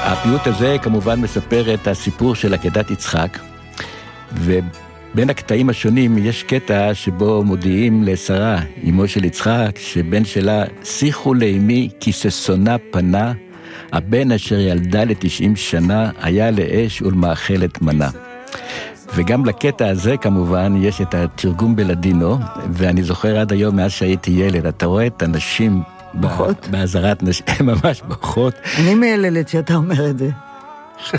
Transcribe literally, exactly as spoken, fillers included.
הפיוט הזה כמובן מספר את הסיפור של עקדת יצחק, ובין הקטעים השונים יש קטע שבו מודיעים לשרה, אמו של יצחק, שבן שלה, שיחו לאמי כי ששונה פנה, הבן אשר ילדה לתשעים שנה, היה לאש ולמאכלת מנה. וגם לקטע הזה כמובן יש את התרגום בלדינו, ואני זוכר עד היום מאז שהייתי ילד, אתה רואה את הנשים בוכות? בעזרת נשים, ממש בוכות. אני מייללת שאתה אומר את זה.